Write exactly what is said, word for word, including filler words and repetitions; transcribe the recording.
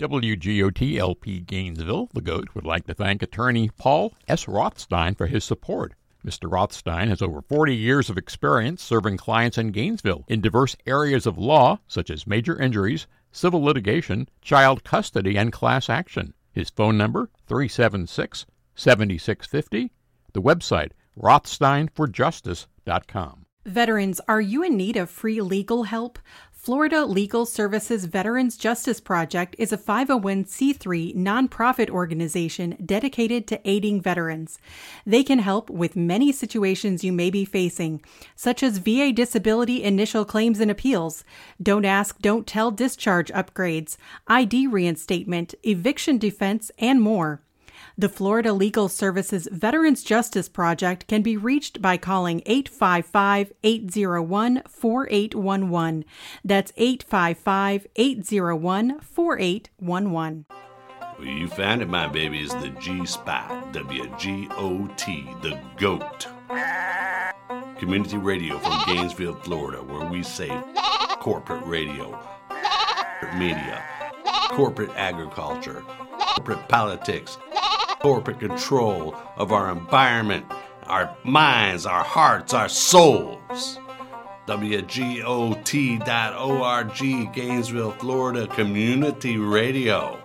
W G O T L P Gainesville, the GOAT, would like to thank attorney Paul S. Rothstein for his support. Mister Rothstein has over forty years of experience serving clients in Gainesville in diverse areas of law, such as major injuries, civil litigation, child custody, and class action. His phone number, three seven six, seven six five zero. The website, rothstein for justice dot com. Veterans, are you in need of free legal help? Florida Legal Services Veterans Justice Project is a five oh one c three nonprofit organization dedicated to aiding veterans. They can help with many situations you may be facing, such as V A disability initial claims and appeals, don't ask, don't tell discharge upgrades, I D reinstatement, eviction defense, and more. The Florida Legal Services Veterans Justice Project can be reached by calling eight five five, eight zero one, four eight one one. That's eight five five, eight zero one, four eight one one. Well, you found it, my baby, is the G-Spot, W G O T, the GOAT. Community radio from Gainesville, Florida, where we say corporate radio, corporate media, corporate agriculture, corporate politics, corporate control of our environment, our minds, our hearts, our souls. W G O T dot org, Gainesville, Florida Community Radio.